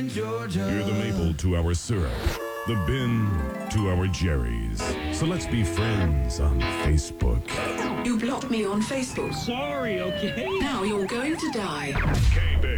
in Georgia. You're the maple to our syrup, the bin to our Jerry's. So let's be friends on Facebook. You blocked me on Facebook. Sorry, okay? Now you're going to die. K-Big.